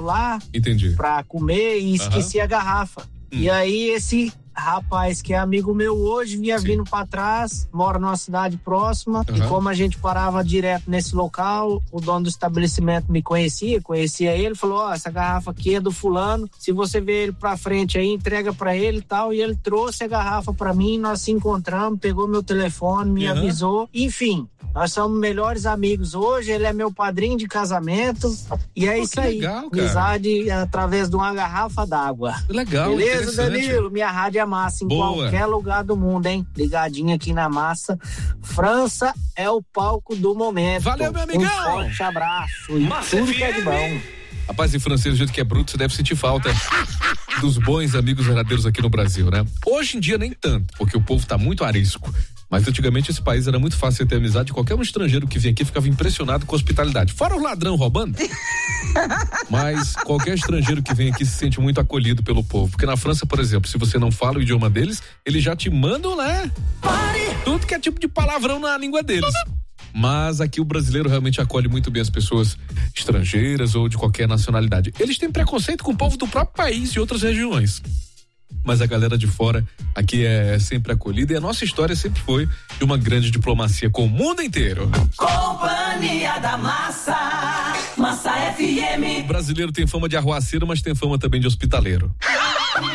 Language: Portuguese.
lá. Entendi. Pra comer e esqueci a garrafa. E aí esse rapaz que é amigo meu hoje vinha vindo pra trás, mora numa cidade próxima, e como a gente parava direto nesse local, o dono do estabelecimento me conhecia ele, falou, essa garrafa aqui é do fulano, se você ver ele pra frente aí, entrega pra ele e tal, e ele trouxe a garrafa pra mim, nós se encontramos, pegou meu telefone, me avisou, enfim, nós somos melhores amigos hoje, ele é meu padrinho de casamento, e é isso aí, legal, cara. Amizade através de uma garrafa d'água. Legal, beleza, Danilo? Minha rádio é massa em qualquer lugar do mundo, hein? Ligadinho aqui na massa. França é o palco do momento. Valeu, meu amigão! Um forte abraço e tudo que é de bom. Rapaz, em francês, do jeito que é bruto, você deve sentir falta dos bons amigos verdadeiros aqui no Brasil, né? Hoje em dia nem tanto, porque o povo tá muito arisco. Mas antigamente esse país era muito fácil ter amizade. Qualquer um estrangeiro que vinha aqui ficava impressionado com a hospitalidade. Fora o ladrão roubando. Mas qualquer estrangeiro que vem aqui se sente muito acolhido pelo povo. Porque na França, por exemplo, se você não fala o idioma deles, eles já te mandam, né? Tudo que é tipo de palavrão na língua deles. Mas aqui o brasileiro realmente acolhe muito bem as pessoas estrangeiras ou de qualquer nacionalidade. Eles têm preconceito com o povo do próprio país e outras regiões. Mas a galera de fora aqui é sempre acolhida e a nossa história sempre foi de uma grande diplomacia com o mundo inteiro. Companhia da Massa, Massa FM. O brasileiro tem fama de arruaceiro, mas tem fama também de hospitaleiro.